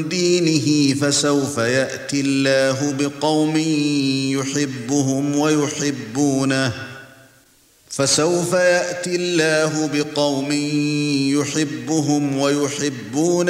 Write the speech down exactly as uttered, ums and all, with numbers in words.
دينه فسوف يأتي الله بقوم يحبهم ويحبونه فسوف يأتي الله بقوم يحبهم ويحبون